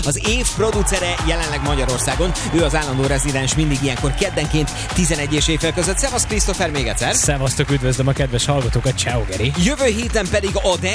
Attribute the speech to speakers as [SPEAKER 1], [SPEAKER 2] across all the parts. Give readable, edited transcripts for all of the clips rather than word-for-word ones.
[SPEAKER 1] az év producere jelenleg Magyarországon. Ő az állandó rezidens mindig ilyenkor keddenként 11 és éjfél között. Szevasz Christopher még egyszer.
[SPEAKER 2] Szevasztok, üdvözlöm a kedves hallgatókat, ciao Geri.
[SPEAKER 1] Jövő héten pedig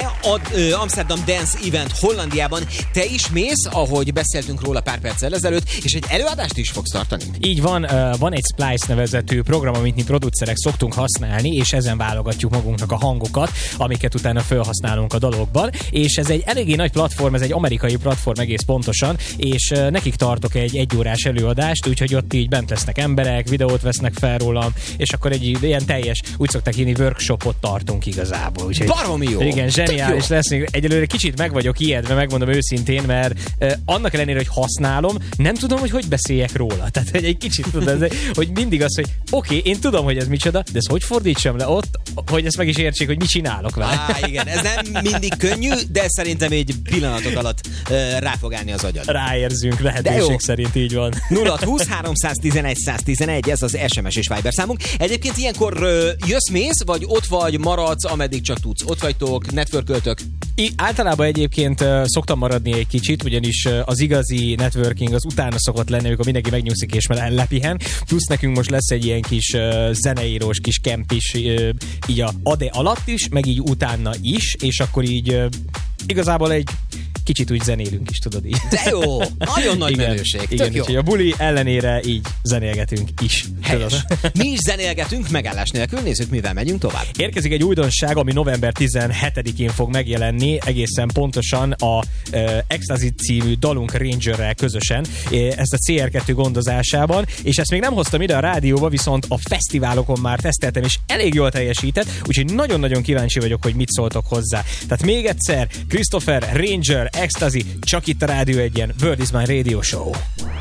[SPEAKER 1] Amsterdam Dance Event Hollandiában. Te is mész, ahogy beszéltünk róla pár perccel ezelőtt, és egy előadást is fogsz tartani.
[SPEAKER 2] Így van, van egy Splice nevezetű program, amit mi producerek szoktunk használni, és ezen válogatjuk magunknak a hangokat, amiket utána felhasználunk a dalokban, és ez egy eléggé nagy platform, ez egy amerikai platform egész pontosan, és nekik tartok egy egyórás előadást, úgyhogy ott így bent lesznek emberek, videót vesznek fel rólam, és akkor egy ilyen teljes, úgy szokták írni, workshopot tartunk igazából. Úgyhogy,
[SPEAKER 1] baromi jó!
[SPEAKER 2] Igen, zseniális lesz. Egyelőre kicsit meg vagyok ijedve, megmondom őszintén, mert annak ellenére, hogy használom, nem tudom, hogy beszéljek róla. Tehát egy kicsit tudod, hogy mindig az, hogy oké, én tudom, hogy ez micsoda, de ezt hogy fordítsam le ott, hogy ezt meg is értsék, hogy mit csinálok vele.
[SPEAKER 1] Igen, ez nem mindig könnyű, de szerintem egy pillanatok alatt rá fog állni az agyad.
[SPEAKER 2] Ráérzünk, lehetőség szerint így van.
[SPEAKER 1] 0-20 311 111, ez az SMS és Viber számunk. Egyébként ilyenkor jössz-mész, vagy ott vagy, maradsz, ameddig csak tudsz. Ott vagytok, networköltök?
[SPEAKER 2] Általában egyébként szoktam maradni egy kicsit, ugyanis az igazi networking az utána szokott lenni, amikor mindenki megnyugszik és már lepihen. Plusz nekünk most lesz egy ilyen kis zeneírós kis kemp is, így a ADE alatt is, meg így utána is, és akkor így igazából egy kicsit úgy zenélünk is, tudod így.
[SPEAKER 1] De jó! Nagyon nagy menőség.
[SPEAKER 2] Igen, úgyhogy a buli ellenére így zenélgetünk is.
[SPEAKER 1] Helyes. Mi is zenélgetünk megállás nélkül, nézzük, mivel megyünk tovább.
[SPEAKER 2] Érkezik egy újdonság, ami november 17-én fog megjelenni, egészen pontosan a Ecstasy című dalunk Rangerrel közösen, ezt a CR2 gondozásában, és ezt még nem hoztam ide a rádióba, viszont a fesztiválokon már teszteltem, és elég jól teljesített, úgyhogy nagyon-nagyon kíváncsi vagyok, hogy mit szóltok hozzá. Tehát még egyszer, Christopher, Ranger, Ecstasy, csak itt a Rádió 1-en, World is my Radio Show.